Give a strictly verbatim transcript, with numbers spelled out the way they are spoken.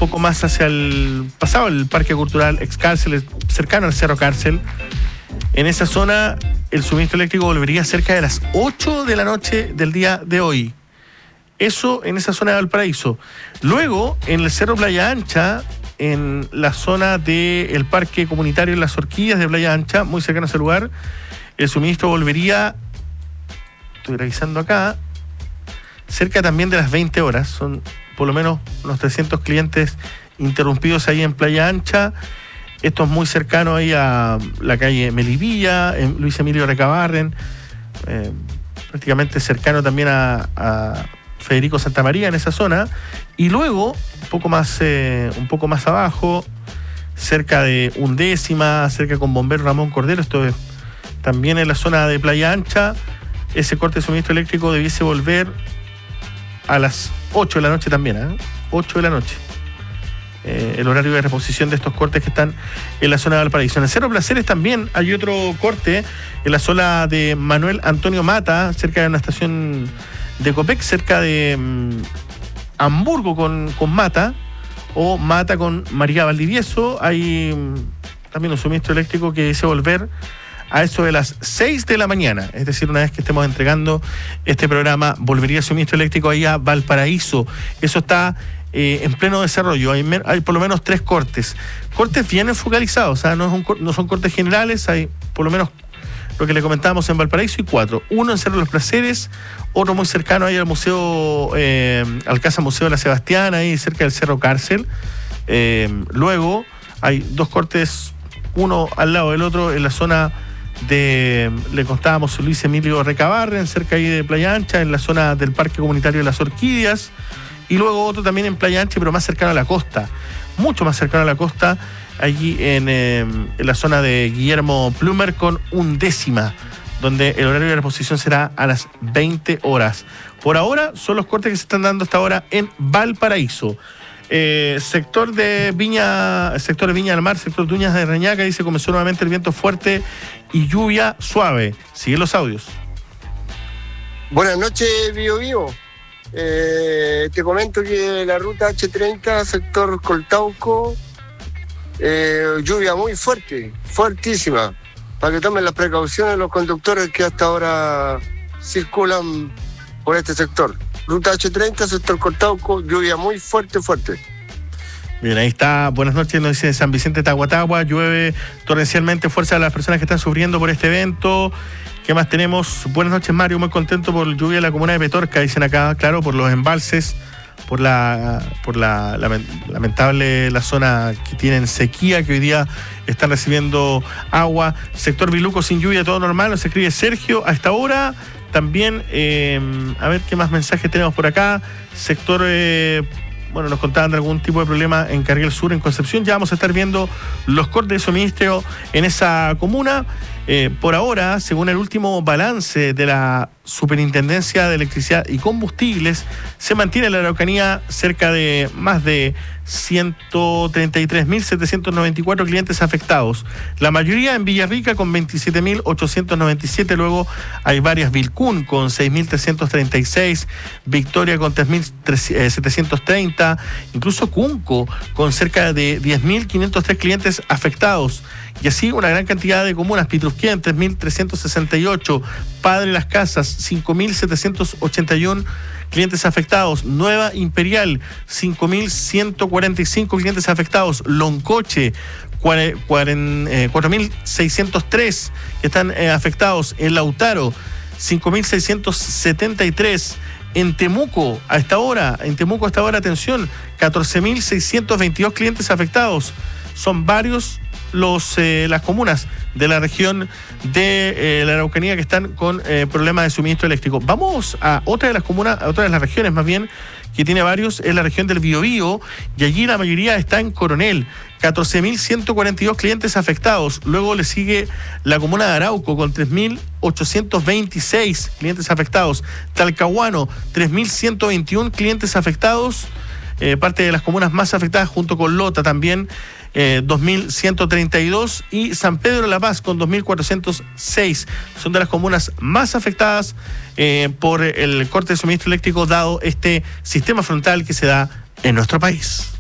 poco más hacia el pasado, el Parque Cultural Ex Cárcel, cercano al Cerro Cárcel. En esa zona el suministro eléctrico volvería cerca de las ocho de la noche del día de hoy. Eso en esa zona de Valparaíso. Luego, en el Cerro Playa Ancha, en la zona del Parque Comunitario Las Orquídeas de Playa Ancha, muy cercano a ese lugar, el suministro volvería, estoy revisando acá, cerca también de las veinte horas. Son por lo menos unos trescientos clientes interrumpidos ahí en Playa Ancha. Esto es muy cercano ahí a la calle Melipilla, en Luis Emilio Recabarren, eh, prácticamente cercano también a, a Federico Santamaría en esa zona. Y luego, un poco más, eh, un poco más abajo, cerca de Undécima, cerca con Bombero Ramón Cordero, esto es también en la zona de Playa Ancha, ese corte de suministro eléctrico debiese volver a las ocho de la noche también, ¿eh? ocho de la noche. Eh, el horario de reposición de estos cortes que están en la zona de Valparaíso. En el Cerro Placeres también hay otro corte en la zona de Manuel Antonio Mata, cerca de una estación de Copec, cerca de um, Hamburgo con, con Mata, o Mata con María Valdivieso. Hay um, también un suministro eléctrico que dice volver a eso de las seis de la mañana, es decir, una vez que estemos entregando este programa, volvería el suministro eléctrico ahí a Valparaíso. Eso está eh, en pleno desarrollo. Hay, hay por lo menos tres cortes. Cortes bien focalizados, o sea, no, es un, no son cortes generales, hay por lo menos lo que le comentábamos en Valparaíso y cuatro. Uno en Cerro Los Placeres, otro muy cercano ahí al Museo, eh, al Casa Museo de la Sebastiana, ahí cerca del Cerro Cárcel. Eh, luego hay dos cortes, uno al lado del otro en la zona de, le contábamos, Luis Emilio Recabarren, cerca ahí de Playa Ancha, en la zona del Parque Comunitario de Las Orquídeas, y luego otro también en Playa Ancha, pero más cercano a la costa, mucho más cercano a la costa, allí en, eh, en la zona de Guillermo Plumer con Undécima, donde el horario de reposición será a las veinte horas. Por ahora son los cortes que se están dando hasta ahora en Valparaíso. Eh, sector de Viña, sector de Viña del Mar, sector de Duñas de Reñaca, dice comenzó nuevamente el viento fuerte y lluvia suave. Siguen los audios. Buenas noches, Bio Bio. Eh, te comento que la ruta hache treinta, sector Coltauco, eh, lluvia muy fuerte, fuertísima. Para que tomen las precauciones los conductores que hasta ahora circulan por este sector. Ruta hache treinta, sector Coltauco, lluvia muy fuerte, fuerte. Bien, ahí está. Buenas noches, nos dice San Vicente Tahuatahua. Llueve torrencialmente, fuerza a las personas que están sufriendo por este evento. ¿Qué más tenemos? Buenas noches, Mario. Muy contento por la lluvia en la comuna de Petorca, dicen acá, claro, por los embalses, por la por la, la lamentable la zona que tienen sequía, que hoy día están recibiendo agua. Sector Biluco sin lluvia, todo normal, nos escribe Sergio a esta hora. También, eh, a ver qué más mensajes tenemos por acá. Sector, eh, bueno, nos contaban de algún tipo de problema en Carriel Sur, en Concepción. Ya vamos a estar viendo los cortes de suministro en esa comuna. Eh, por ahora, según el último balance de la Superintendencia de Electricidad y Combustibles, se mantiene en la Araucanía cerca de más de ciento treinta y tres mil setecientos noventa y cuatro clientes afectados. La mayoría en Villarrica con veintisiete mil ochocientos noventa y siete, luego hay varias, Vilcún con seis mil trescientos treinta y seis, Victoria con tres mil setecientos treinta, incluso Cunco con cerca de diez mil quinientos tres clientes afectados. Y así una gran cantidad de comunas: Pitrusquén, tres mil trescientos sesenta y ocho, Padre Las Casas, cinco mil setecientos ochenta y uno clientes afectados, Nueva Imperial, cinco mil ciento cuarenta y cinco clientes afectados, Loncoche, cuatro mil seiscientos tres que están eh, afectados, en Lautaro, cinco mil seiscientos setenta y tres, en Temuco, a esta hora, en Temuco a esta hora, atención, catorce mil seiscientos veintidós clientes afectados. Son varios los eh, las comunas de la región de eh, la Araucanía que están con eh, problemas de suministro eléctrico. Vamos a otra de las comunas, a otra de las regiones más bien, que tiene varios, es la región del Biobío, y allí la mayoría está en Coronel, catorce mil ciento cuarenta y dos clientes afectados. Luego le sigue la comuna de Arauco con tres mil ochocientos veintiséis clientes afectados. Talcahuano, tres mil ciento veintiuno clientes afectados. Eh, parte de las comunas más afectadas junto con Lota también, eh, dos mil ciento treinta y dos, y San Pedro de la Paz con dos mil cuatrocientos seis. Son de las comunas más afectadas eh, por el corte de suministro eléctrico dado este sistema frontal que se da en nuestro país.